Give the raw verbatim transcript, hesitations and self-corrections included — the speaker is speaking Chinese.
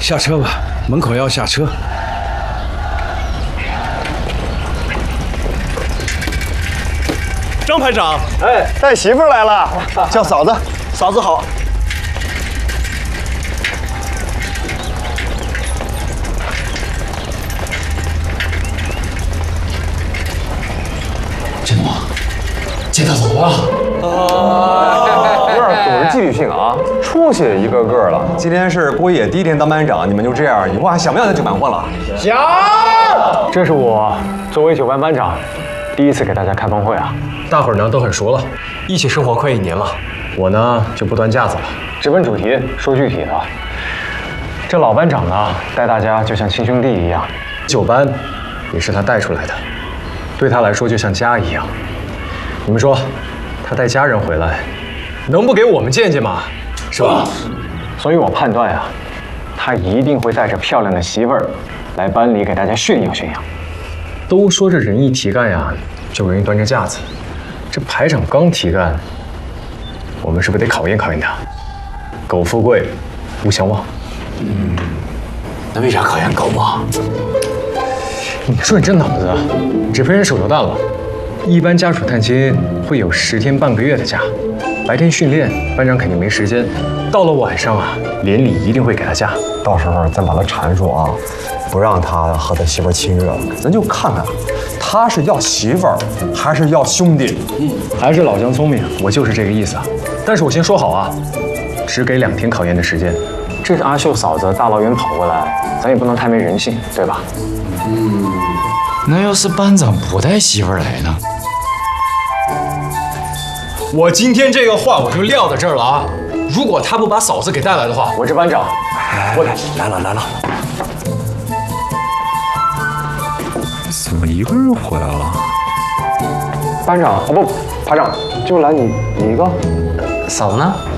下车吧，门口要下车。 张排长， 哎，带媳妇来了，叫嫂子，嫂子好。 振东，接他走了。 啊，有点组织纪律性啊，出息一个个了。今天是郭野第一天当班长，你们就这样，以后还想不想再酒班换了？ 想。 这是我作为酒班班长第一次给大家开班会啊。 大伙儿呢都很熟了，一起生活快一年了。我呢就不端架子了， 直奔主题，说具体的。这老班长呢带大家就像亲兄弟一样， 酒班也是他带出来的，对他来说就像家一样。你们说，他带家人回来，能不给我们见见吗？是吧？ 所以我判断呀、啊，他一定会带着漂亮的媳妇儿来班里给大家炫耀炫耀。 都说这人一提干呀，就容易端着架子。这排长刚提干，我们是不是得考验考验他？苟富贵，勿相忘。 嗯，那为啥考验狗啊？ 你说你这脑子，只赔人手榴弹了。一般家属探亲会有十天半个月的假，白天训练，班长肯定没时间。到了晚上啊，连里一定会给他假。 到时候咱把他缠住啊，不让他和他媳妇亲热了，咱就看看他是要媳妇儿还是要兄弟。 嗯，还是老姜聪明，我就是这个意思啊。但是我先说好啊，只给两天考验的时间。 这是阿秀嫂子大老远跑过来，咱也不能太没人性，对吧？ 嗯，那要是班长不带媳妇儿来呢？ 我今天这个话我就撂在这儿了啊！如果他不把嫂子给带来的话， 我这班长， 我来来了来了。怎么一个人回来了？ 班长，哦不，排长，就来你你一个。 嫂子呢？